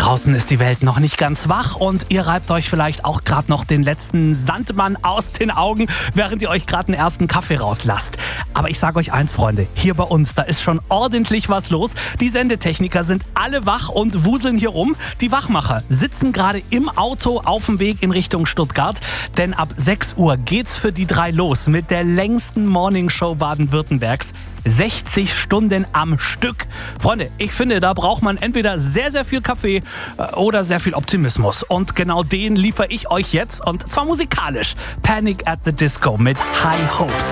Draußen ist die Welt noch nicht ganz wach und ihr reibt euch vielleicht auch gerade noch den letzten Sandmann aus den Augen, während ihr euch gerade einen ersten Kaffee rauslasst. Aber ich sage euch eins, Freunde, hier bei uns, da ist schon ordentlich was los. Die Sendetechniker sind alle wach und wuseln hier rum. Die Wachmacher sitzen gerade im Auto auf dem Weg in Richtung Stuttgart, denn ab 6 Uhr geht's für die 3 los mit der längsten Morningshow Baden-Württembergs. 60 Stunden am Stück. Freunde, ich finde, da braucht man entweder sehr, sehr viel Kaffee oder sehr viel Optimismus. Und genau den liefere ich euch jetzt, und zwar musikalisch. Panic at the Disco mit High Hopes.